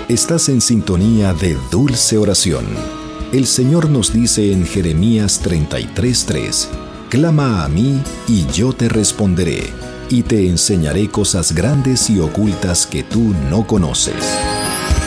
Estás en sintonía de Dulce Oración. El Señor nos dice en Jeremías 33:3: Clama a mí y yo te responderé, y te enseñaré cosas grandes y ocultas que tú no conoces.